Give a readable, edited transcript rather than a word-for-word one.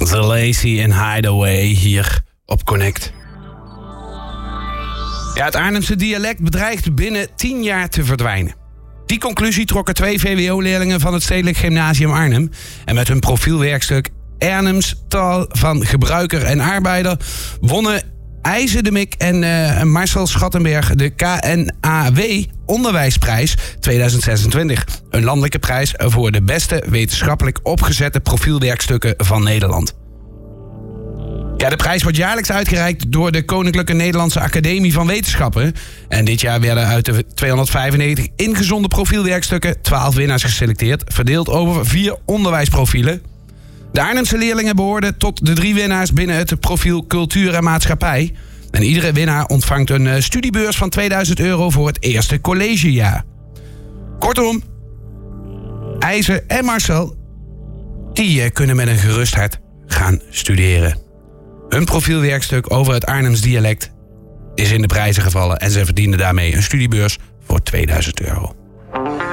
The Lazy en Hideaway hier op Connect. Ja, het Arnhemse dialect bedreigt binnen 10 jaar te verdwijnen. Die conclusie trokken 2 VWO-leerlingen van het Stedelijk Gymnasium Arnhem. En met hun profielwerkstuk Arnhems taal van gebruiker en arbeider wonnen IJze de Mik en Marcel Schattenberg de KNAW Onderwijsprijs 2026. Een landelijke prijs voor de beste wetenschappelijk opgezette profielwerkstukken van Nederland. Ja, de prijs wordt jaarlijks uitgereikt door de Koninklijke Nederlandse Academie van Wetenschappen. En dit jaar werden uit de 295 ingezonden profielwerkstukken 12 winnaars geselecteerd, verdeeld over 4 onderwijsprofielen. De Arnhemse leerlingen behoorden tot de 3 winnaars binnen het profiel Cultuur en Maatschappij. En iedere winnaar ontvangt een studiebeurs van €2000 voor het eerste collegejaar. Kortom, IJze en Marcel, die kunnen met een gerust hart gaan studeren. Hun profielwerkstuk over het Arnhems dialect is in de prijzen gevallen en ze verdienen daarmee een studiebeurs voor €2000.